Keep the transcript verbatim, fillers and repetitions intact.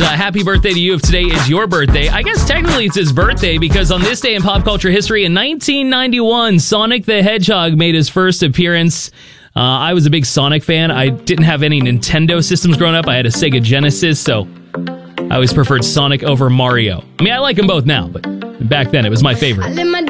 uh, happy birthday to you if today is your birthday. I guess technically it's his birthday because on this day in pop culture history in nineteen ninety-one, Sonic the Hedgehog made his first appearance. Uh, I was a big Sonic fan. I didn't have any Nintendo systems growing up. I had a Sega Genesis, so I always preferred Sonic over Mario. I mean, I like them both now, but back then it was my favorite.